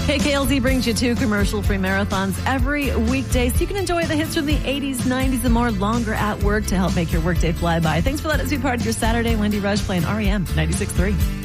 KKLZ brings you 2 commercial-free marathons every weekday so you can enjoy the hits from the 80s, 90s, and more longer at work to help make your workday fly by. Thanks for letting us be part of your Saturday. Wendy Rush playing REM 96.3.